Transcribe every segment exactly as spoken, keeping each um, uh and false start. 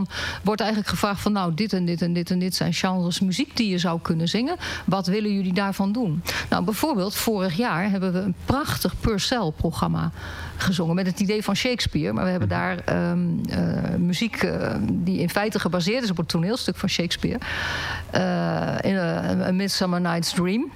dan wordt eigenlijk gevraagd van... nou, dit en dit en dit en dit zijn genres muziek die je zou kunnen zingen. Wat willen jullie daarvan doen? Nou, bijvoorbeeld vorig jaar hebben we een prachtig Purcell-programma gezongen... met het idee van Shakespeare. Maar we hebben daar um, uh, muziek uh, die in feite gebaseerd is op het toneelstuk van Shakespeare. Uh, in uh, A Midsummer Night's Dream.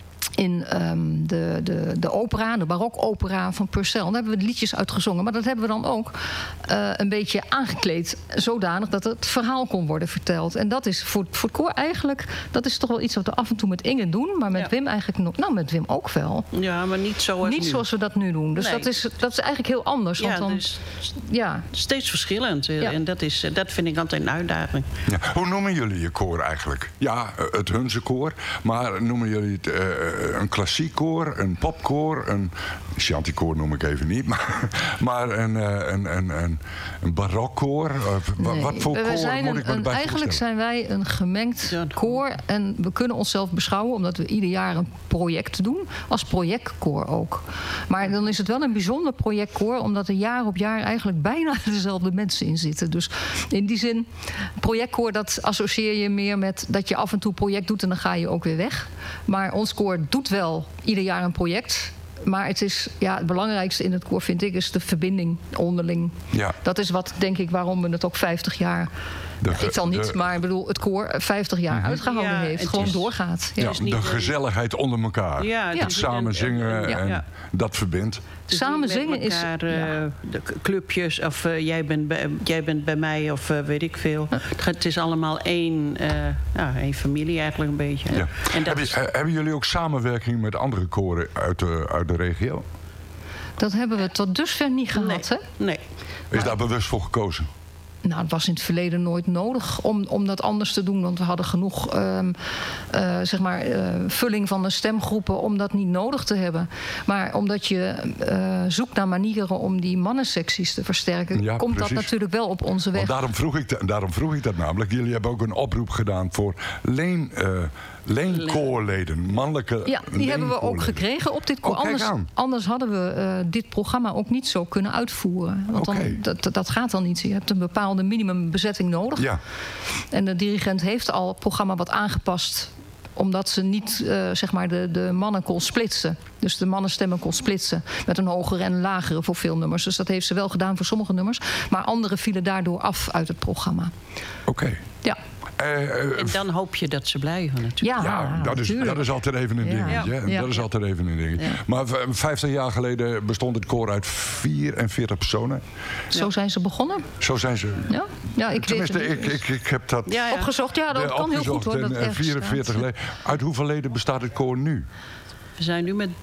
In um, de, de, de opera, de barokopera van Purcell. Daar hebben we de liedjes uitgezongen. Maar dat hebben we dan ook uh, een beetje aangekleed. Zodanig dat het verhaal kon worden verteld. En dat is voor, voor het koor eigenlijk... dat is toch wel iets wat we af en toe met Inge doen. Maar met ja. Wim eigenlijk nog... Nou, met Wim ook wel. Ja, maar niet zoals Niet nu. zoals we dat nu doen. Dus nee. dat, is, dat is eigenlijk heel anders. Ja, want dan, dus ja. steeds verschillend. Ja. En dat, is, dat vind ik altijd een uitdaging. Ja. Hoe noemen jullie je koor eigenlijk? Ja, het Hunze koor. Maar noemen jullie het... Uh, een klassiek koor, een popkoor, een chanticoor noem ik even niet, maar, maar een, een, een, een, een barokkoor. Nee, wat voor koor zijn moet een, ik me erbij Eigenlijk zijn wij een gemengd ja. koor en we kunnen onszelf beschouwen, omdat we ieder jaar een project doen, als projectkoor ook. Maar dan is het wel een bijzonder projectkoor, omdat er jaar op jaar eigenlijk bijna dezelfde mensen in zitten. Dus in die zin, projectkoor, dat associeer je meer met dat je af en toe project doet en dan ga je ook weer weg. Maar ons koor doet wel ieder jaar een project. Maar het is, ja, het belangrijkste in het koor, vind ik, is de verbinding onderling. Ja. Dat is wat, denk ik, waarom we het ook vijftig jaar... De, ik zal niet, de, maar ik bedoel, het koor vijftig jaar uh-huh. uitgehouden ja, heeft. Gewoon is, doorgaat. Ja, ja, de gezelligheid onder elkaar. Ja, het ja. samen zingen en, en ja. dat verbindt. Samen zingen is... Elkaar, uh, ja. de clubjes, of uh, jij, bent bij, jij bent bij mij, of uh, weet ik veel. Huh? Het is allemaal één, uh, ja, één familie eigenlijk een beetje. Ja. En dat Heb je, is... Hebben jullie ook samenwerking met andere koren uit de, uit de regio? Dat hebben we tot dusver niet gehad, nee. hè? Nee. Is maar... daar bewust voor gekozen? Nou, het was in het verleden nooit nodig om, om dat anders te doen. Want we hadden genoeg um, uh, zeg maar, uh, vulling van de stemgroepen om dat niet nodig te hebben. Maar omdat je uh, zoekt naar manieren om die mannensecties te versterken... Ja, komt precies. dat natuurlijk wel op onze weg. Want daarom vroeg ik, daarom vroeg ik dat namelijk. Jullie hebben ook een oproep gedaan voor leen... Uh, leenkoorleden, mannelijke Ja, die hebben we ook gekregen op dit koor. Oh, anders, anders hadden we uh, dit programma ook niet zo kunnen uitvoeren. Want okay. dan, dat, dat gaat dan niet. Je hebt een bepaalde minimumbezetting nodig. Ja. En de dirigent heeft al het programma wat aangepast... omdat ze niet uh, zeg maar de, de mannen kon splitsen. Dus de mannenstemmen kon splitsen. Met een hogere en een lagere voor veel nummers. Dus dat heeft ze wel gedaan voor sommige nummers. Maar andere vielen daardoor af uit het programma. Oké. Okay. Ja. Uh, uh, en dan hoop je dat ze blijven natuurlijk. Ja, ja dat, is, dat is altijd even een ja. dingetje. Ja. Ja. Dat is altijd even een dingetje. Ja. Maar vijftig jaar geleden bestond het koor uit vierenveertig personen. Zo ja. zijn ze begonnen. Zo zijn ze. Ja, ja ik Tenminste, weet het ik, ik, ik heb dat ja, ja. opgezocht. Ja, dat de, kan heel goed hoor. En, dat en vierenveertig leden. Uit hoeveel leden bestaat het koor nu? We zijn nu met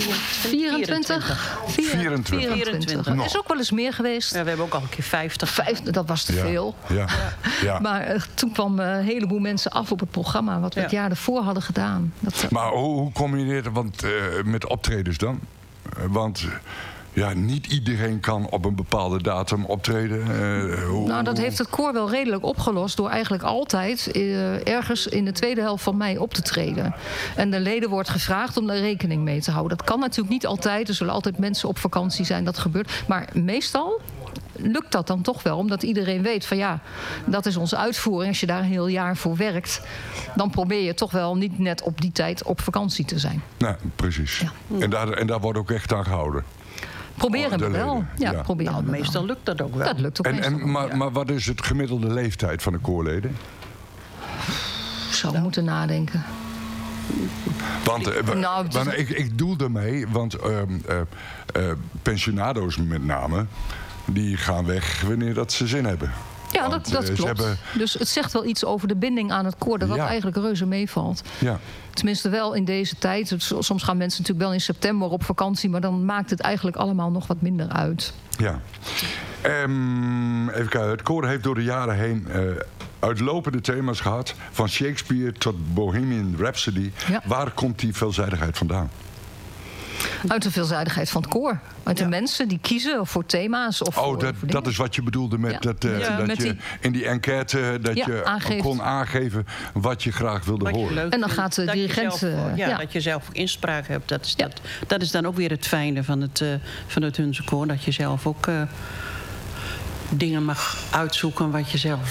vierentwintig. vierentwintig. vierentwintig. Er is ook wel eens meer geweest. Ja, we hebben ook al een keer vijftig. vijftig, dat was te ja. veel. Ja. Ja. Maar uh, toen kwam uh, een heleboel mensen af op het programma... wat we ja. het jaar ervoor hadden gedaan. Dat, uh... Maar hoe, hoe combineert het want, uh, met optredens dan? Uh, want... Uh, Ja, niet iedereen kan op een bepaalde datum optreden. Uh, hoe... Nou, dat heeft het koor wel redelijk opgelost... door eigenlijk altijd uh, ergens in de tweede helft van mei op te treden. En de leden wordt gevraagd om daar rekening mee te houden. Dat kan natuurlijk niet altijd. Er zullen altijd mensen op vakantie zijn, dat gebeurt. Maar meestal lukt dat dan toch wel. Omdat iedereen weet van ja, dat is onze uitvoering. Als je daar een heel jaar voor werkt... dan probeer je toch wel niet net op die tijd op vakantie te zijn. Nou, precies. Ja. En, daar, en daar wordt ook echt aan gehouden. Proberen we wel. Ja, ja. proberen nou, we meestal wel. lukt dat ook wel. Dat lukt ook en, meestal en, maar, ja. maar wat is het gemiddelde leeftijd van de koorleden? Ik zou moeten nadenken. Want uh, nou, want ik, ik doel daarmee, want uh, uh, uh, pensionado's met name... die gaan weg wanneer dat ze zin hebben. Ja, Want, dat, dat uh, klopt. Hebben... Dus het zegt wel iets over de binding aan het koor... dat ja. eigenlijk reuze meevalt. Ja. Tenminste wel in deze tijd. Soms gaan mensen natuurlijk wel in september op vakantie... maar dan maakt het eigenlijk allemaal nog wat minder uit. Ja. Um, even kijken. Het koor heeft door de jaren heen... Uh, uitlopende thema's gehad. Van Shakespeare tot Bohemian Rhapsody. Ja. Waar komt die veelzijdigheid vandaan? Uit de veelzijdigheid van het koor. Uit ja. de mensen die kiezen voor thema's. Of oh, voor, dat, voor dat is wat je bedoelde met ja. dat, uh, ja, dat met je die... in die enquête dat ja, je aangeeft. kon aangeven wat je graag wilde wat horen. En dan gaat de dat dirigent... Je zelf, ja, ja. dat je zelf inspraak hebt. Dat is, ja. dat, dat is dan ook weer het fijne van het, uh, van het Hunze koor. Dat je zelf ook... Uh, dingen mag uitzoeken wat je zelf